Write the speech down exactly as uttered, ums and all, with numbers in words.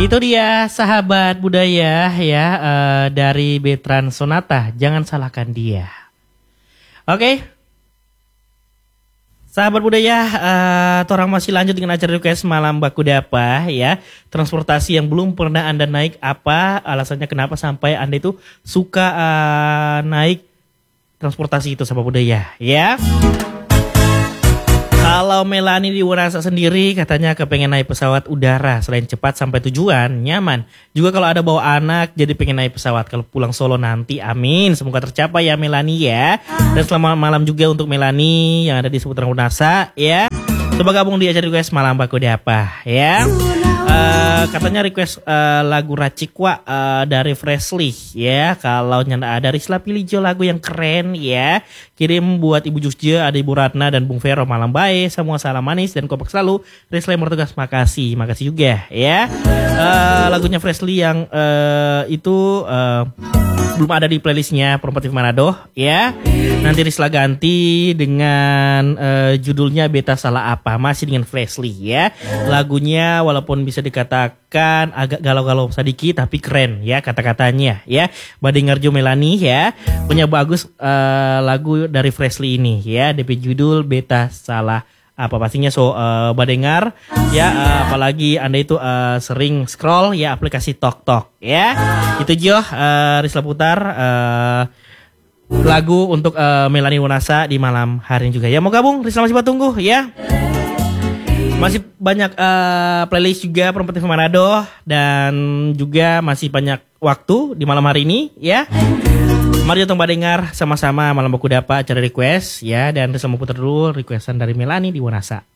Itu dia sahabat budaya ya uh, dari Betran Sonata. Jangan salahkan dia. Oke. Okay. Sahabat budaya, uh, torang masih lanjut dengan acara request malam baku dapa ya. Transportasi yang belum pernah Anda naik, apa alasannya kenapa sampai Anda itu suka uh, naik transportasi itu, sahabat budaya ya. Kalau Melani di Wanasa sendiri katanya kepengen naik pesawat udara, selain cepat sampai tujuan, nyaman. Juga kalau ada bawa anak jadi pengen naik pesawat kalau pulang Solo nanti, amin. Semoga tercapai ya Melani ya. Dan selamat malam juga untuk Melani yang ada di seputaran Wanasa ya. Coba gabung di acara request malam baku dapa ya. Uh, katanya request uh, lagu Racikwa uh, dari Freshly ya. Kalau nyanda ada Risla pilih jo lagu yang keren ya. Kirim buat Ibu Jusja, ada Ibu Ratna dan Bung Vero, malam baik. Semua salam manis dan kompak selalu. Risla yang bertugas, makasih, makasih juga ya. Uh, lagunya Freshly yang uh, itu uh, belum ada di playlistnya Promotif Manado ya. Nanti Risla ganti dengan uh, judulnya Beta Salah Apa, masih dengan Freshly ya. Lagunya walaupun bisa dikatakan agak galau-galau sedikit tapi keren ya kata-katanya ya. Badingarjo Melani ya punya bagus uh, lagu dari Freshly ini ya. D P judul Beta Salah Apa, pastinya so uh, badengar ya, uh, apalagi Anda itu uh, sering scroll ya aplikasi TokTok ya. Itu Jo uh, Risla putar uh, lagu untuk uh, Melani Wanasa di malam hari ini juga ya. Mau gabung Risla masih tunggu ya. Masih banyak uh, playlist juga Promotif Manado dan juga masih banyak waktu di malam hari ini ya. Mari datang dengar sama-sama malam baku dapa acara request ya, dan Risla mau putar dulu requestan dari Melani di Wanasa.